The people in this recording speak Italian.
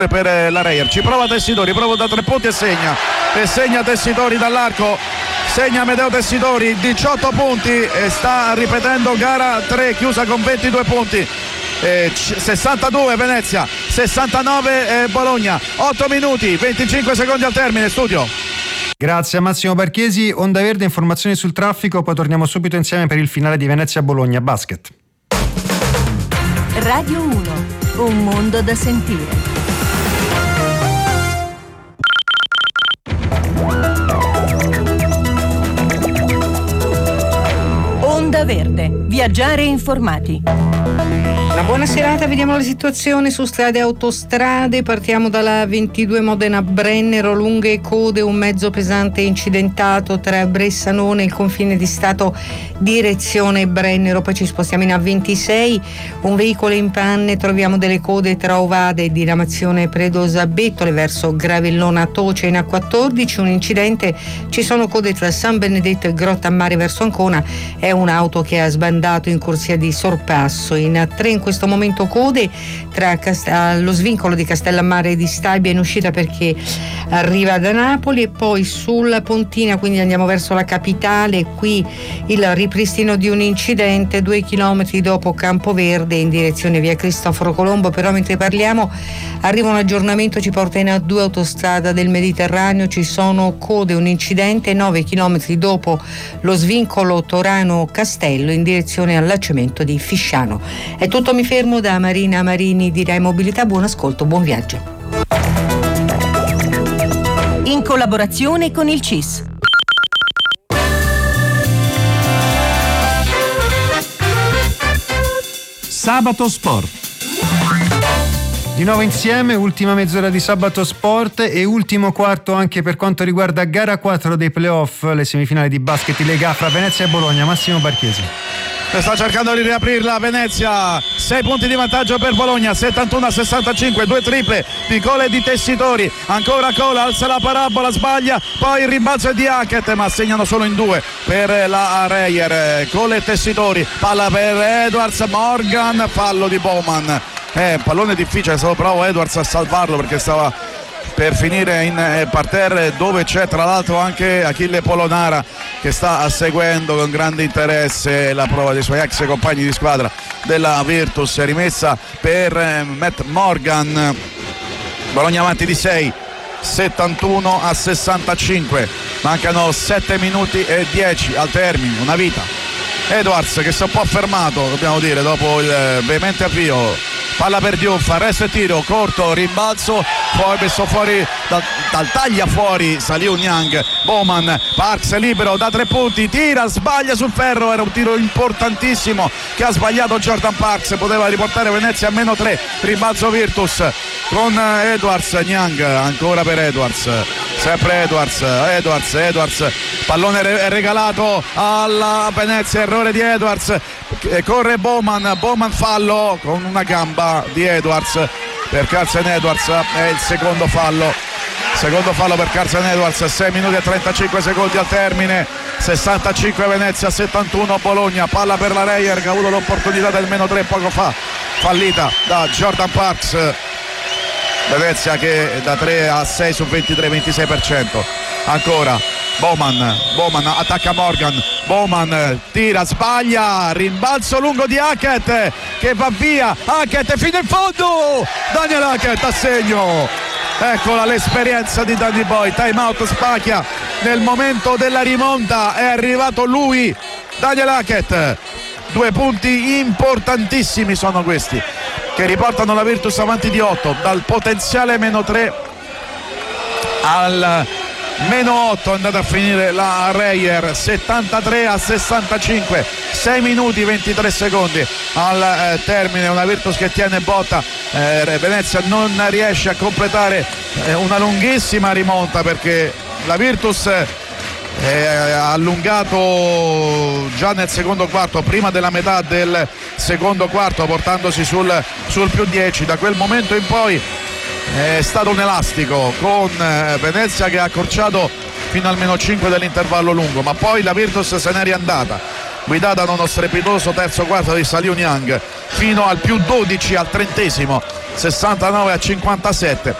per la Reyer. Ci prova Tessitori, prova da 3 punti e segna Tessitori dall'arco, segna Amedeo Tessitori, 18 punti e sta ripetendo gara 3 chiusa con 22 punti. 62 Venezia, 69 Bologna, 8 minuti 25 secondi al termine. Studio. Grazie a Massimo Barchesi. Onda Verde, informazioni sul traffico, poi torniamo subito insieme per il finale di Venezia-Bologna Basket. Radio 1, un mondo da sentire. Onda Verde, viaggiare informati. Una buona serata, vediamo la situazione su strade e autostrade. Partiamo dalla 22 Modena-Brennero, lunghe code, un mezzo pesante incidentato tra Bressanone e il confine di Stato direzione Brennero. Poi ci spostiamo in A26, un veicolo in panne, troviamo delle code tra Ovade e diramazione Predosa Bettole verso Gravellona Toce. In A14 un incidente, ci sono code tra San Benedetto e Grotta a Mare verso Ancona, è un'auto che ha sbandato in corsia di sorpasso. In A3 in questo momento code tra lo svincolo di Castellammare di Stabia in uscita perché arriva da Napoli, e poi sulla Pontina, quindi andiamo verso la capitale. Qui il ripristino di un incidente 2 chilometri dopo Campoverde in direzione via Cristoforo Colombo, però mentre parliamo arriva un aggiornamento, ci porta in A2 autostrada del Mediterraneo, ci sono code, un incidente 9 chilometri dopo lo svincolo Torano Castello in direzione allacciamento di Fisciano. È tutto, mi fermo. Da Marina Marini di Rai Mobilità, buon ascolto, buon viaggio. In collaborazione con il CIS. Sabato Sport. Di nuovo insieme, ultima mezz'ora di Sabato Sport e ultimo quarto anche per quanto riguarda gara 4 dei playoff, le semifinali di basket in Lega fra Venezia e Bologna. Massimo Barchesi. Sta cercando di riaprirla Venezia, 6 punti di vantaggio per Bologna, 71-65, 2 triple di Cola e di Tessitori, ancora Cola, alza la parabola, sbaglia, poi il rimbalzo è di Hackett, ma segnano solo in 2 per la Reyer. Cola e Tessitori, palla per Edwards, Morgan, fallo di Bowman, pallone difficile, solo bravo Edwards a salvarlo perché stava per finire in parterre, dove c'è tra l'altro anche Achille Polonara che sta seguendo con grande interesse la prova dei suoi ex compagni di squadra della Virtus. Rimessa per Matt Morgan, Bologna avanti di 6, 71-65, mancano 7 minuti e 10 al termine, una vita. Edwards che si è un po' fermato, dobbiamo dire, dopo il veemente avvio. Palla per Diuffa, resto e tiro, corto, rimbalzo, poi messo fuori dal taglia fuori Saliu Niang. Bowman, Parks è libero da 3 punti, tira, sbaglia sul ferro, era un tiro importantissimo che ha sbagliato Jordan Parks, poteva riportare Venezia a -3, rimbalzo Virtus con Edwards, Niang, ancora per Edwards, sempre Edwards, pallone regalato alla Venezia, errore di Edwards, corre Bowman, fallo con una gamba di Edwards per Carson Edwards, è il secondo fallo per Carson Edwards, 6 minuti e 35 secondi al termine, 65 Venezia, 71 Bologna, palla per la Reyer che ha avuto l'opportunità del -3 poco fa, fallita da Jordan Parks. Venezia che da 3 a 6 su 23, 26%. Ancora Bowman attacca Morgan, Bowman tira, sbaglia, rimbalzo lungo di Hackett che va via, Hackett fino in fondo, Daniel Hackett a segno. Eccola l'esperienza di Danny Boy, time out Spacchia, nel momento della rimonta è arrivato lui, Daniel Hackett. 2 punti importantissimi sono questi che riportano la Virtus avanti di 8, dal potenziale -3 al -8 è andata a finire la Reyer, 73-65, 6 minuti 23 secondi al termine, una Virtus che tiene botta. Venezia non riesce a completare una lunghissima rimonta perché la Virtus ha allungato già nel secondo quarto, prima della metà del secondo quarto, portandosi sul più 10. Da quel momento in poi è stato un elastico, con Venezia che ha accorciato fino al -5 dell'intervallo lungo, ma poi la Virtus se n'è riandata, guidata da uno strepitoso terzo quarto di Saliu Niang, fino al più 12 al 30esimo 69 a 57.